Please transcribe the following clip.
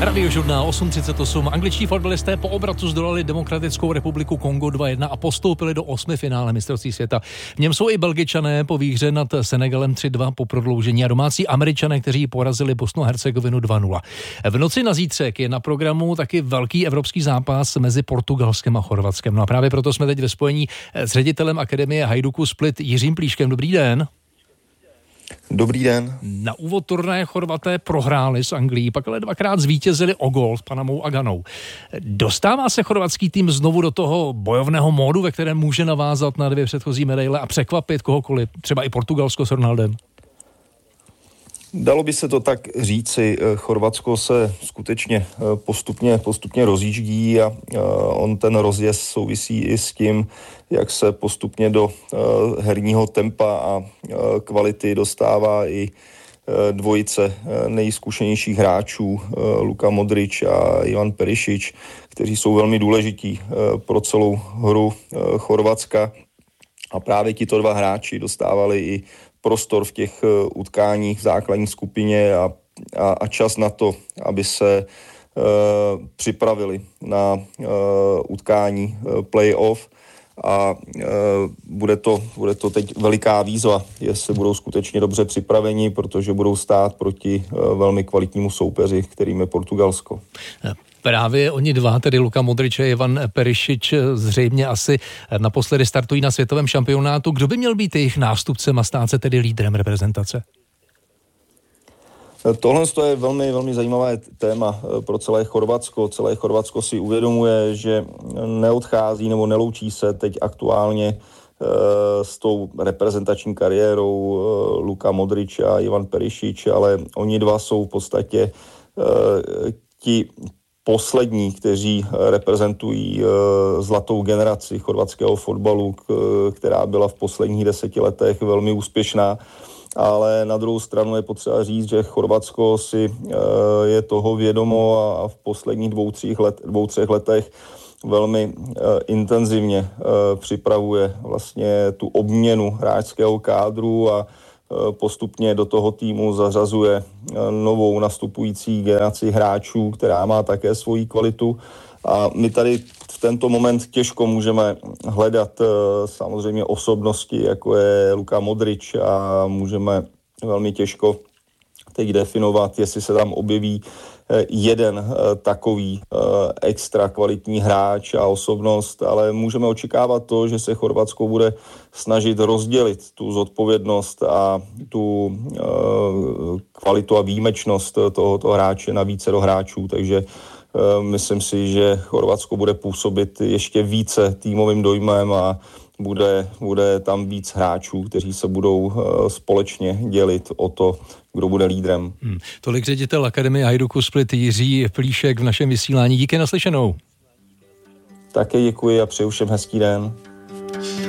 Radiožurnál 8.38. Angličtí fotbalisté po obratu zdolali Demokratickou republiku Kongo 2:1 a postoupili do 8. finále mistrovství světa. V něm jsou i Belgičané po výhře nad Senegalem 3:2 po prodloužení a domácí Američané, kteří porazili Bosnu a Hercegovinu 2:0. V noci na zítřek je na programu taky velký evropský zápas mezi Portugalskem a Chorvatskem. No a právě proto jsme teď ve spojení s ředitelem Akademie Hajduku Split Jiřím Plíškem. Dobrý den. Dobrý den. Na úvod turnaje Chorvaté prohráli s Anglií, pak ale dvakrát zvítězili o gól s Panamou a Ghanou. Dostává se chorvatský tým znovu do toho bojovného módu, ve kterém může navázat na 2 předchozí medaile a překvapit kohokoliv, třeba i Portugalsko s Ronaldem? Dalo by se to tak říci. Chorvatsko se skutečně postupně rozjíždí a on ten rozjezd souvisí i s tím, jak se postupně do herního tempa a kvality dostává i dvojice nejzkušenějších hráčů Luka Modrič a Ivan Perišič, kteří jsou velmi důležití pro celou hru Chorvatska. A právě tito 2 hráči dostávali i prostor v těch utkáních v základní skupině a čas na to, aby se připravili na utkání play-off a bude to teď veliká výzva, jestli budou skutečně dobře připraveni, protože budou stát proti velmi kvalitnímu soupeři, kterým je Portugalsko. Právě oni 2, tedy Luka Modrič a Ivan Perišič, zřejmě asi naposledy startují na světovém šampionátu. Kdo by měl být jejich nástupcem a stát se tedy lídrem reprezentace? Tohle je velmi, velmi zajímavé téma pro celé Chorvatsko. Celé Chorvatsko si uvědomuje, že neodchází nebo neloučí se teď aktuálně s tou reprezentační kariérou Luka Modrič a Ivan Perišič, ale oni 2 jsou v podstatě ti poslední, kteří reprezentují zlatou generaci chorvatského fotbalu, která byla v posledních 10 letech velmi úspěšná. Ale na druhou stranu je potřeba říct, že Chorvatsko si je toho vědomo a v posledních 2-3 letech velmi intenzivně připravuje vlastně tu obměnu hráčského kádru a postupně do toho týmu zařazuje novou nastupující generaci hráčů, která má také svoji kvalitu. A my tady v tento moment těžko můžeme hledat samozřejmě osobnosti, jako je Luka Modrič, a můžeme velmi těžko teď definovat, jestli se tam objeví jeden takový extra kvalitní hráč a osobnost, ale můžeme očekávat to, že se Chorvatsko bude snažit rozdělit tu zodpovědnost a tu kvalitu a výjimečnost tohoto hráče na více hráčů, takže myslím si, že Chorvatsko bude působit ještě více týmovým dojmem a bude tam víc hráčů, kteří se budou společně dělit o to, kdo bude lídrem. Tolik ředitel Akademie Hajduku Split Jiří Plíšek v našem vysílání. Díky, naslyšenou. Také děkuji a přeju všem hezký den.